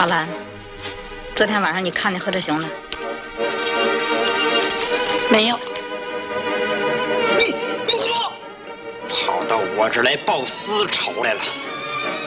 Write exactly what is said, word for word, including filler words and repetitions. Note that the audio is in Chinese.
阿兰，昨天晚上你看见何志雄了？没有。 你你胡说！跑到我这儿来报私仇来了。